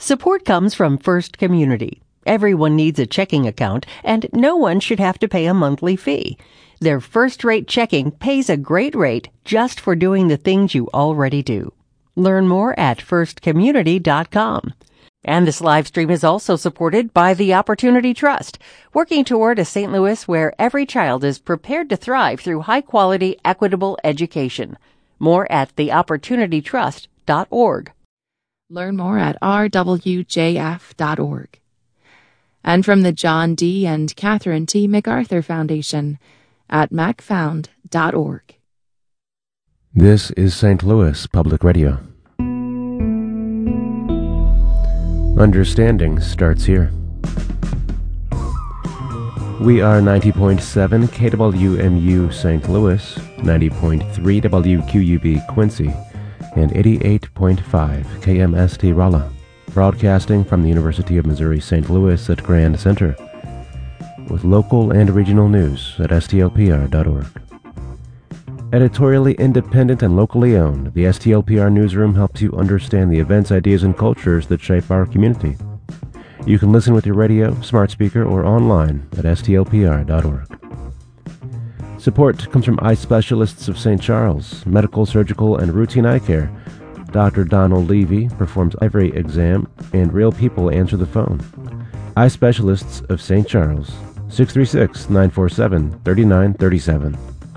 Support comes from First Community. Everyone needs a checking account, and no one should have to pay a monthly fee. Their first-rate checking pays a great rate just for doing the things you already do. Learn more at firstcommunity.com. And this live stream is also supported by the Opportunity Trust, working toward a St. Louis where every child is prepared to thrive through high-quality, equitable education. More at theopportunitytrust.org. Learn more at rwjf.org. And from the John D. and Catherine T. MacArthur Foundation at macfound.org. This is St. Louis Public Radio. Understanding starts here. We are 90.7 KWMU St. Louis, 90.3 WQUB Quincy, and 88.5 KMST Rolla, broadcasting from the University of Missouri St. Louis at Grand Center, with local and regional news at stlpr.org. Editorially independent and locally owned, the STLPR Newsroom helps you understand the events, ideas, and cultures that shape our community. You can listen with your radio, smart speaker, or online at stlpr.org. Support comes from Eye Specialists of St. Charles, medical, surgical, and routine eye care. Dr. Donald Levy performs every exam, and real people answer the phone. Eye Specialists of St. Charles, 636-947-3937.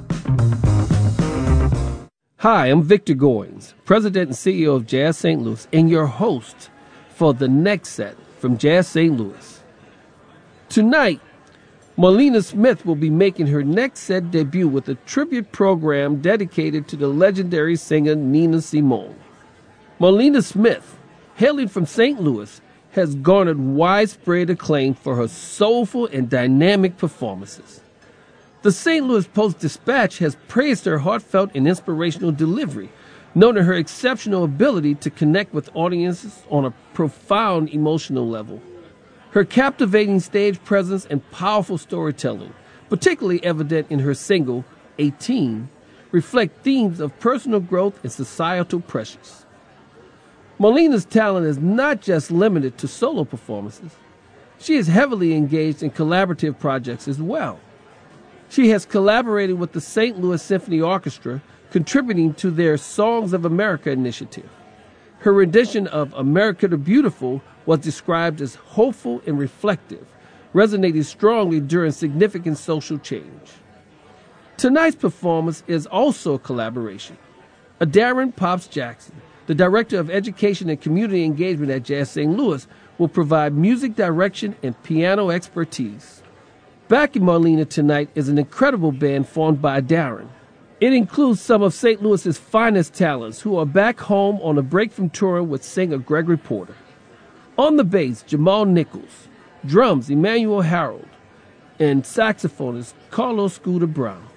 Hi, I'm Victor Goins, President and CEO of Jazz St. Louis, and your host for The Next Set from Jazz St. Louis. Tonight, Marlena Smith will be making her Next Set debut with a tribute program dedicated to the legendary singer Nina Simone. Marlena Smith, hailing from St. Louis, has garnered widespread acclaim for her soulful and dynamic performances. The St. Louis Post-Dispatch has praised her heartfelt and inspirational delivery, noting her exceptional ability to connect with audiences on a profound emotional level. Her captivating stage presence and powerful storytelling, particularly evident in her single, 18, reflect themes of personal growth and societal pressures. Marlena's talent is not just limited to solo performances. She is heavily engaged in collaborative projects as well. She has collaborated with the St. Louis Symphony Orchestra, contributing to their Songs of America initiative. Her rendition of America the Beautiful was described as hopeful and reflective, resonating strongly during significant social change. Tonight's performance is also a collaboration. Darren Pops Jackson, the Director of Education and Community Engagement at Jazz St. Louis, will provide music direction and piano expertise. Backing Marlena tonight is an incredible band formed by Darren. It includes some of St. Louis's finest talents who are back home on a break from touring with singer Gregory Porter. On the bass, Jamal Nichols, drums, Emmanuel Harold, and saxophonist Carlos Scooter Brown.